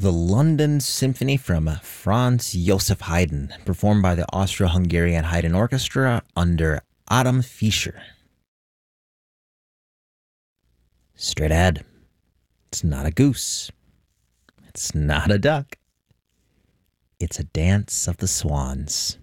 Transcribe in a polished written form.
The London Symphony from Franz Joseph Haydn, performed by the Austro-Hungarian Haydn Orchestra under Adam Fischer. Straight ahead. It's not a goose. It's not a duck. It's a dance of the swans.